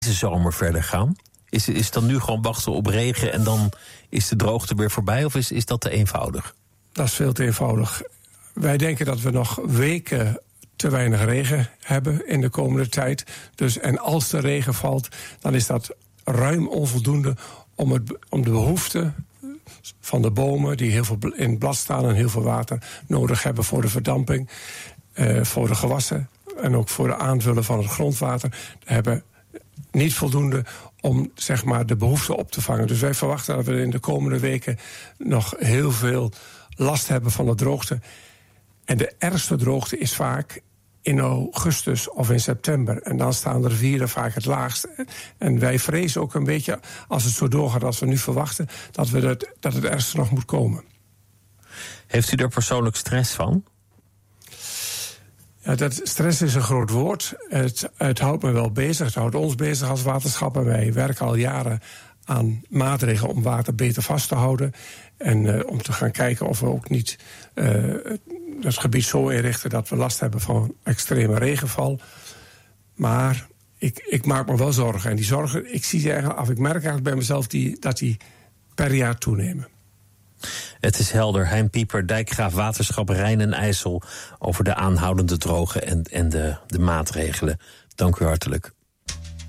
deze zomer verder gaan? Is het dan nu gewoon wachten op regen en dan is de droogte weer voorbij? Of is dat te eenvoudig? Dat is veel te eenvoudig. Wij denken dat we nog weken te weinig regen hebben in de komende tijd. En als de regen valt, dan is dat ruim onvoldoende om de behoeften van de bomen, die heel veel in het blad staan en heel veel water nodig hebben voor de verdamping, voor de gewassen en ook voor de aanvullen van het grondwater, hebben niet voldoende om zeg maar de behoeften op te vangen. Dus wij verwachten dat we in de komende weken nog heel veel last hebben van de droogte. En de ergste droogte is vaak in augustus of in september. En dan staan de rivieren vaak het laagst. En wij vrezen ook een beetje, als het zo doorgaat als we nu verwachten, dat het ergste nog moet komen. Heeft u er persoonlijk stress van? Ja, stress is een groot woord. Het houdt me wel bezig. Het houdt ons bezig als waterschap. En wij werken al jaren aan maatregelen om water beter vast te houden. En om te gaan kijken of we ook niet het gebied zo inrichten dat we last hebben van extreme regenval. Maar ik maak me wel zorgen. En die zorgen, ik merk eigenlijk bij mezelf dat die per jaar toenemen. Het is helder. Hein Pieper, dijkgraaf Waterschap Rijn en IJssel, over de aanhoudende droogte en de maatregelen. Dank u hartelijk.